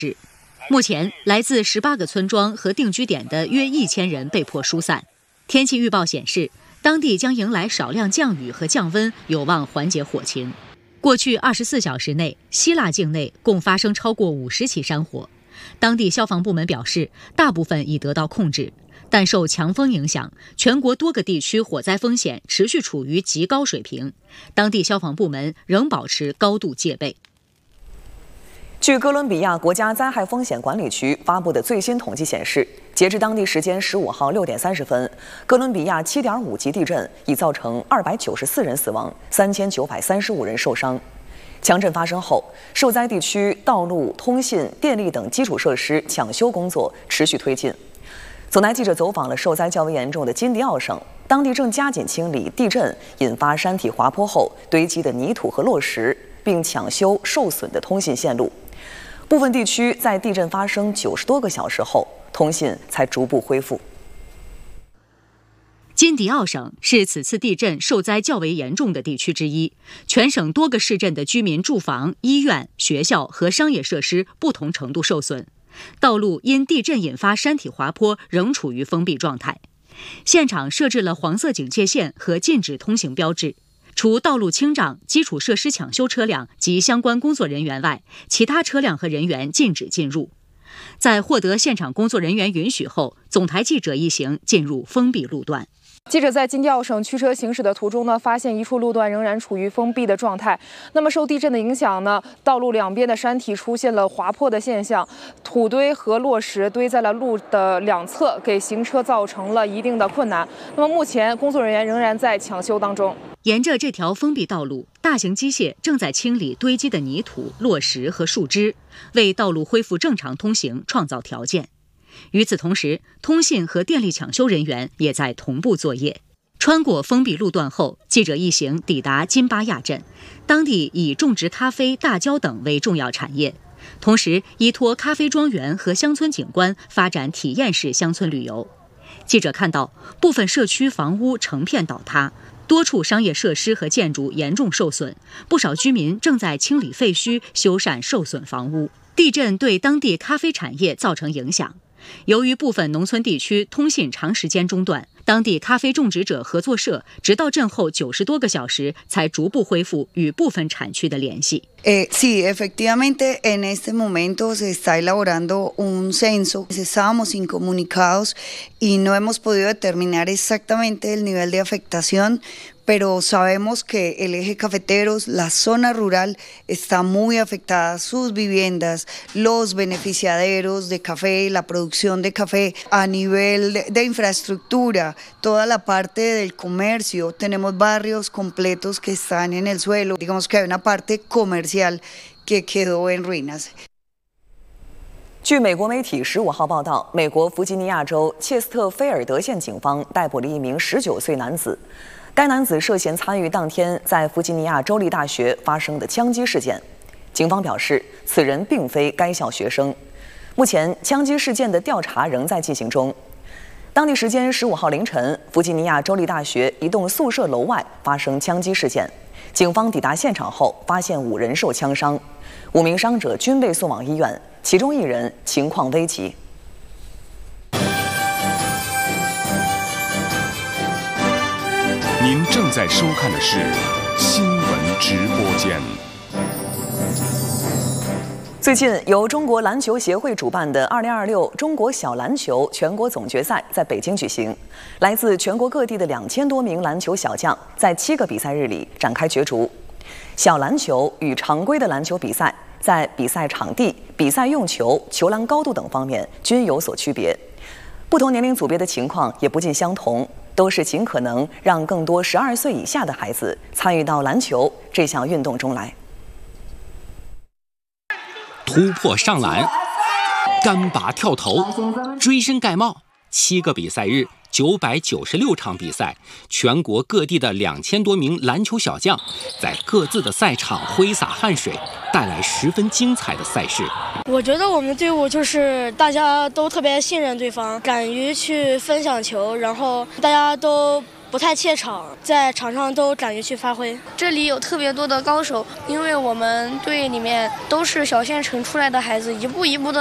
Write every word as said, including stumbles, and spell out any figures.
目前，来自十八个村庄和定居点的约一千人被迫疏散。天气预报显示，当地将迎来少量降雨和降温，有望缓解火情。过去二十四小时内，希腊境内共发生超过五十起山火。当地消防部门表示，大部分已得到控制，但受强风影响，全国多个地区火灾风险持续处于极高水平。当地消防部门仍保持高度戒备。 据哥伦比亚国家灾害风险管理局发布的最新统计显示，截至当地时间十五号六点三十分，哥伦比亚七点五级地震已造成二百九十四人死亡，三千九百三十五人受伤。强震发生后，受灾地区道路、通信、电力等基础设施抢修工作持续推进。总台记者走访了受灾较为严重的金迪奥省，当地正加紧清理地震引发山体滑坡后堆积的泥土和落石，并抢修受损的通信线路。部分地区在地震发生九十多个小时后，通信才逐步恢复。 金迪奥省是此次地震受灾较为严重的地区之一，全省多个市镇的居民住房、医院、学校和商业设施不同程度受损，道路因地震引发山体滑坡仍处于封闭状态。现场设置了黄色警戒线和禁止通行标志。除道路清障、基础设施抢修车辆及相关工作人员外，其他车辆和人员禁止进入。在获得现场工作人员允许后，总台记者一行进入封闭路段。 记者在金迪奥省驱车行驶的途中呢，发现一处路段仍然处于封闭的状态。那么受地震的影响呢，道路两边的山体出现了滑坡的现象，土堆和落石堆在了路的两侧，给行车造成了一定的困难。那么目前工作人员仍然在抢修当中。 沿着这条封闭道路，大型机械正在清理堆积的泥土、落石和树枝，为道路恢复正常通行创造条件。与此同时，通信和电力抢修人员也在同步作业。穿过封闭路段后，记者一行抵达金巴亚镇，当地以种植咖啡、大蕉等为重要产业，同时依托咖啡庄园和乡村景观发展体验式乡村旅游。记者看到，部分社区房屋成片倒塌，多处商业设施和建筑严重受损，不少居民正在清理废墟、修缮受损房屋。地震对当地咖啡产业造成影响。由于部分农村地区通信长时间中断，当地咖啡种植者合作社直到震后九十多个小时才逐步恢复与部分产区的联系。 Eh, sí, efectivamente, en este momento se está elaborando un censo. Estábamos incomunicados y no hemos podido determinar exactamente el nivel de afectación, pero sabemos que el eje cafeteros, la zona rural, está muy afectada, sus viviendas, los beneficiaderos de café, la producción de café, a nivel de, de infraestructura, toda la parte del comercio, tenemos barrios completos que están en el suelo, digamos que hay una parte comercial que quedó en ruinas. 据美国媒体十五号报道，美国弗吉尼亚州切斯特菲尔德县警方逮捕了一名十九岁男子。该男子涉嫌参与当天在弗吉尼亚州立大学发生的枪击事件。警方表示，此人并非该校学生。目前，枪击事件的调查仍在进行中。当地时间十五号凌晨，弗吉尼亚州立大学一栋宿舍楼外发生枪击事件。警方抵达现场后，发现五人受枪伤，五名伤者均被送往医院，其中一人情况危急。 您正在收看的是新闻直播间。 最近，由中国篮球协会主办的二零二六中国小篮球全国总决赛在北京举行，来自全国各地的两千多名篮球小将在七个比赛日里展开角逐。小篮球与常规的篮球比赛在比赛场地、比赛用球、球篮高度等方面均有所区别，不同年龄组别的情况也不尽相同，都是尽可能让更多十二岁以下的孩子参与到篮球这项运动中来。 突破上篮、干拔跳投、追身盖帽，七个比赛日，九百九十六场比赛，全国各地的两千多名篮球小将，在各自的赛场挥洒汗水，带来十分精彩的赛事。 我觉得我们队伍就是大家都特别信任对方，敢于去分享球，然后大家都不太怯场，在场上都敢于去发挥。 这里有特别多的高手，因为我们队里面都是小县城出来的孩子，一步一步的